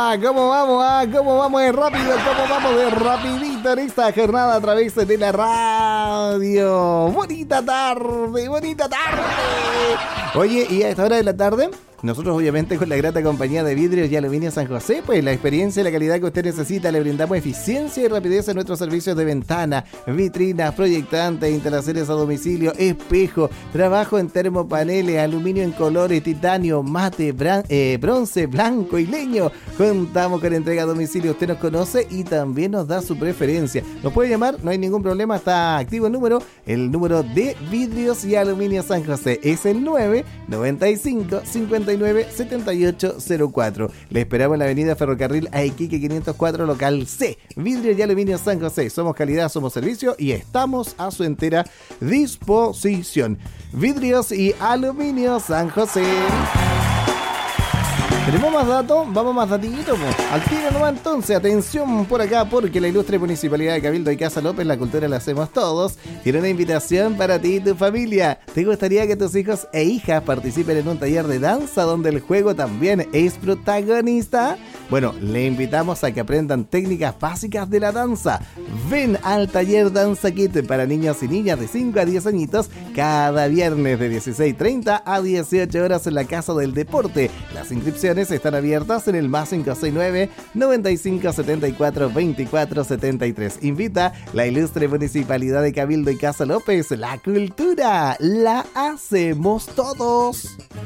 ¿Cómo vamos? ¿Cómo vamos de rápido? ¿Cómo vamos de rapidito en esta jornada a través de la radio? Bonita tarde, bonita tarde. Oye, y a esta hora de la tarde, nosotros obviamente con la grata compañía de Vidrios y Aluminio San José, pues la experiencia y la calidad que usted necesita, le brindamos eficiencia y rapidez en nuestros servicios de ventana, vitrinas, proyectantes, instalaciones a domicilio, espejo, trabajo en termopaneles, aluminio en colores, titanio, mate, bronce, blanco y leño. Contamos con entrega a domicilio, usted nos conoce y también nos da su preferencia. Nos puede llamar, no hay ningún problema, está activo el número de Vidrios y Aluminio San José es el 995 7804. Le esperamos en la avenida Ferrocarril a Iquique 504, local C. Vidrio y Aluminio San José. Somos calidad, somos servicio y estamos a su entera disposición. Vidrios y Aluminio San José. ¿Tenemos más datos? Vamos más datitos. Al tiro nomás entonces, atención por acá, porque la ilustre Municipalidad de Cabildo y Casa López, la cultura la hacemos todos, tiene una invitación para ti y tu familia. ¿Te gustaría que tus hijos e hijas participen en un taller de danza donde el juego también es protagonista? Bueno, le invitamos a que aprendan técnicas básicas de la danza. Ven al taller Danza Kit para niños y niñas de 5 a 10 añitos cada viernes de 16:30 a 18 horas en la Casa del Deporte. Las inscripciones están abiertas en el más 569 95 74 24 73. Invita la ilustre Municipalidad de Cabildo y Casa López. La cultura la hacemos todos.